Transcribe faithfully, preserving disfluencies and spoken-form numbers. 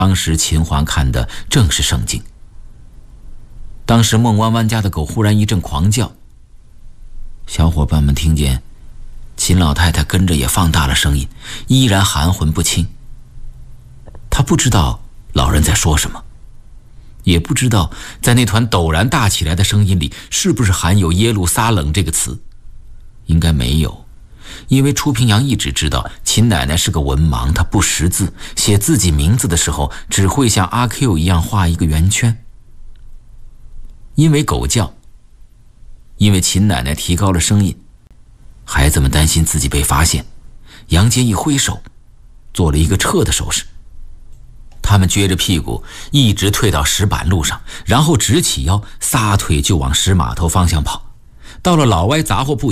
当时秦环看的正是圣经。当时孟弯弯家的狗忽然一阵狂叫，小伙伴们听见秦老太太跟着也放大了声音，依然含混不清。她不知道老人在说什么，也不知道在那团陡然大起来的声音里是不是含有耶路撒冷这个词。应该没有，因为初平阳一直知道秦奶奶是个文盲，她不识字，写自己名字的时候只会像阿 Q 一样画一个圆圈。因为狗叫，因为秦奶奶提高了声音，孩子们担心自己被发现，杨坚一挥手，做了一个撤的手势。他们撅着屁股一直退到石板路上，然后直起腰，撒腿就往石码头方向跑。到了老歪杂货铺